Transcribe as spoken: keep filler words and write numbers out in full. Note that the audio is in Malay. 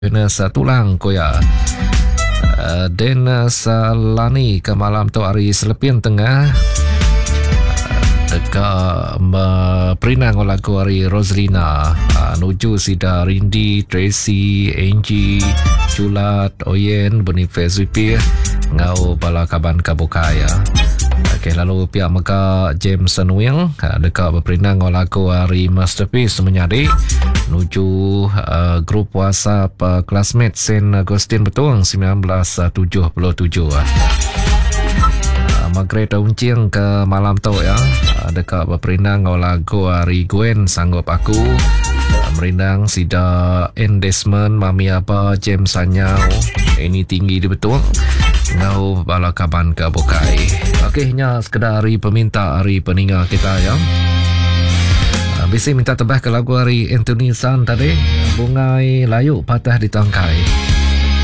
Dennis tulang koya. Uh, Dennis uh, Lani ke malam tu hari selepin tengah uh, dekat uh, perinang lagu hari Roslina uh, nuju sida Rindi, Tracy, Angie, Julat, Oyen, Boniface Wipir ngau bala kaban kabukaya. Okey, lalu pihak Meka James Senuyang uh, dekat berperinang lagu hari Masterpiece menyadi menuju uh, grup WhatsApp uh, classmate Saint Agustin Betuang sembilan belas tujuh puluh tujuh. Uh, Margaret Unciang ke malam tu ya, uh, dekat berperinang lagu hari Gwen Sanggup Aku, uh, merindang sida Endesman Mami Apa James Sanyau ini tinggi di Betuang ngau bala kaban ke bukai. Okey, nya sekedar hari peminta hari peninggal kita ya. Bisi minta tebah ke lagu hari Anthony San tadi, Bungai Layu Patah di Tangkai.